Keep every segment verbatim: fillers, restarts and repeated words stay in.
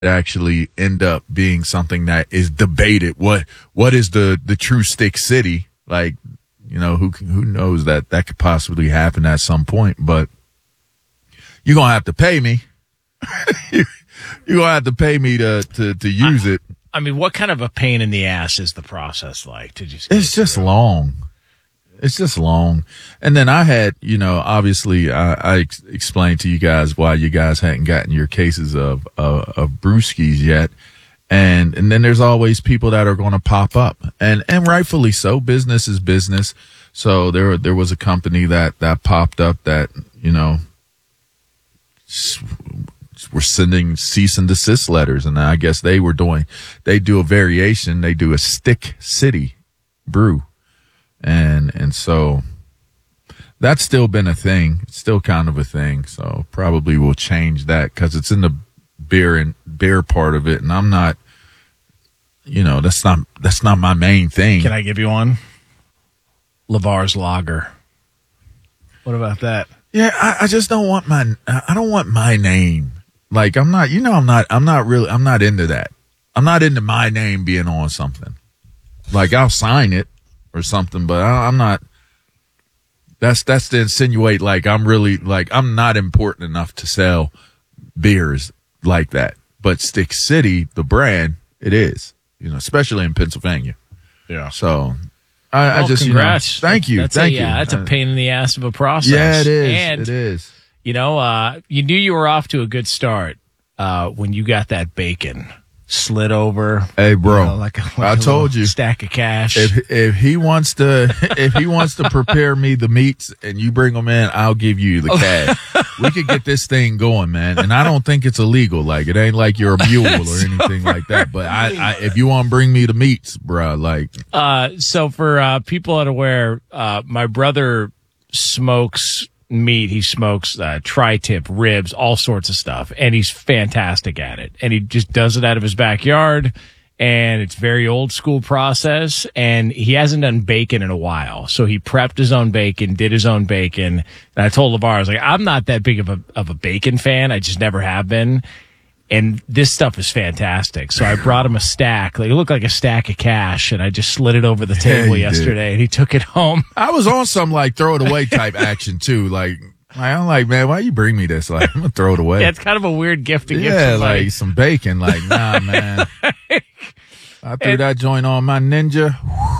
actually end up being something that is debated. What what is the the true Stick City? Like, you know, who who knows that that could possibly happen at some point, but you're gonna have to pay me. You're gonna have to pay me to to to use I, it. I mean, what kind of a pain in the ass is the process like to just? It's just through? long. It's just long. And then I had, you know, obviously I, I ex- explained to you guys why you guys hadn't gotten your cases of, uh, of brewskis yet. And, and then there's always people that are going to pop up, and, and rightfully so. Business is business. So there, there was a company that, that popped up that, you know, were sending cease and desist letters. And I guess they were doing, they do a variation. They do a Stick City brew. And, and so that's still been a thing. It's still kind of a thing. So probably we'll change that because it's in the beer and beer part of it. And I'm not, you know, that's not, that's not my main thing. Can I give you one? Lavar's Lager. What about that? Yeah. I, I just don't want my, I don't want my name. Like I'm not, you know, I'm not, I'm not really, I'm not into that. I'm not into my name being on something. Like I'll sign it or something, but I, I'm not. That's that's to insinuate like I'm really like I'm not important enough to sell beers like that. But Stick City, the brand, it is, you know, especially in Pennsylvania. Yeah. So I, well, I just, congrats. you know, thank you, that's thank a, you. Yeah, that's a pain in the ass of a process. Yeah, it is. And, it is. You know, uh, you knew you were off to a good start uh, when you got that bacon slid over. Hey, bro, you know, like a, like I a told you, stack of cash. If if he wants to, if he wants to prepare me the meats and you bring them in, I'll give you the cash. We could get this thing going, man. And I don't think it's illegal. Like it ain't like you're a mule or anything like that. But I, I if you want to bring me the meats, bro, like. Uh, so for uh, people unaware, uh, my brother smokes meat. He smokes uh, tri-tip, ribs, all sorts of stuff, and he's fantastic at it. And he just does it out of his backyard, and it's very old school process. And he hasn't done bacon in a while, so he prepped his own bacon, did his own bacon. And I told LeVar, I was like, I'm not that big of a of a bacon fan. I just never have been. And this stuff is fantastic. So I brought him a stack. Like it looked like a stack of cash, and I just slid it over the table yeah, yesterday, did. and he took it home. I was on some like throw it away type action too. Like I'm like, man, why you bring me this? Like I'm gonna throw it away. Yeah, it's kind of a weird gift to give Yeah, somebody. like some bacon. Like nah, man. I threw And- that joint on my Ninja.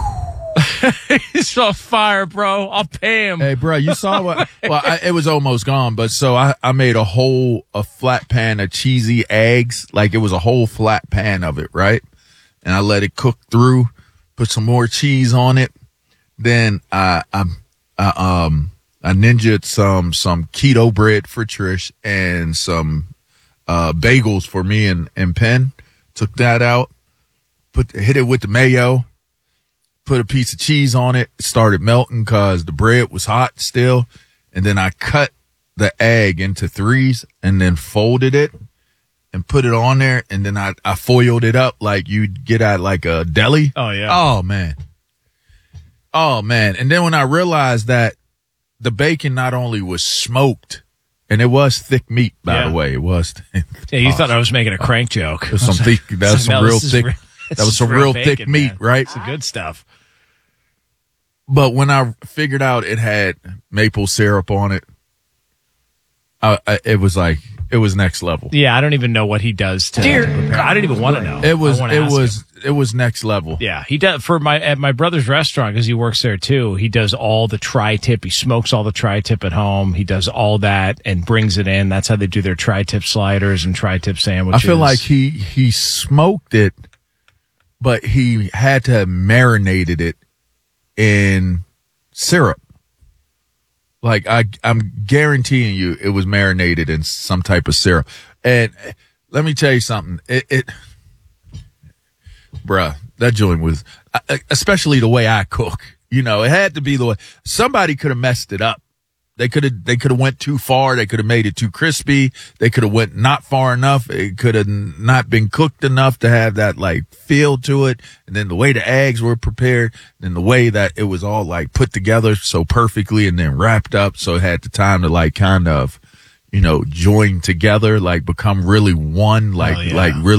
He's on fire, bro. I'll pay him. Hey, bro, you saw what? Well, I, it was almost gone, but so I, I made a whole a flat pan of cheesy eggs, like it was a whole flat pan of it, right? And I let it cook through, put some more cheese on it. Then I I, I um I ninja'd some some keto bread for Trish and some uh bagels for me and and Penn. Took that out, put hit it with the mayo. Put a piece of cheese on it. It started melting because the bread was hot still. And then I cut the egg into threes and then folded it and put it on there. And then I, I foiled it up like you'd get at like a deli. Oh, yeah. Oh, man. Oh, man. And then when I realized that the bacon not only was smoked, and it was thick meat, by Yeah. the way. It was. Yeah, you oh, thought I was making a crank joke. It was some thick, that was some No, real this is thick. re- this That was is some real thick bacon, meat, man. right? It's the good stuff. But when I figured out it had maple syrup on it, I, I, it was like it was next level. Yeah, I don't even know what he does to, Dear to prepare. I didn't even want to know. It was I wanna it ask was him. it was next level. Yeah, he does for my at my brother's restaurant because he works there too. He does all the tri-tip. He smokes all the tri-tip at home. He does all that and brings it in. That's how they do their tri-tip sliders and tri-tip I sandwiches. feel like he he smoked it, but he had to have marinated it in syrup. Like I, I'm guaranteeing you, it was marinated in some type of syrup. And let me tell you something. It, it bruh, that joint was, especially the way I cook. You know, it had to be the way somebody could have messed it up. They could have, they could have went too far. They could have made it too crispy. They could have went not far enough. It could have not been cooked enough to have that like feel to it. And then the way the eggs were prepared and the way that it was all like put together so perfectly and then wrapped up. So it had the time to like kind of, you know, join together, like become really one, like, Oh, yeah. like really.